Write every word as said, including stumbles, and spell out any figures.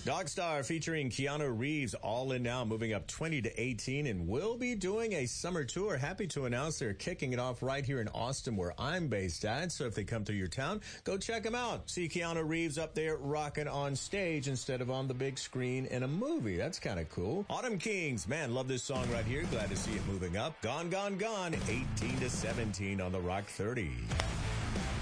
Dogstar featuring Keanu Reeves, All In Now, moving up twenty to eighteen, and will be doing a summer tour. Happy to announce they're kicking it off right here in Austin, where I'm based at. So if they come through your town, go check them out. See Keanu Reeves up there rocking on stage instead of on the big screen in a movie. That's kind of cool. Autumn Kings, man, love this song right here. Glad to see it moving up. Gone, Gone, Gone, eighteen to seventeen on the Rock thirty.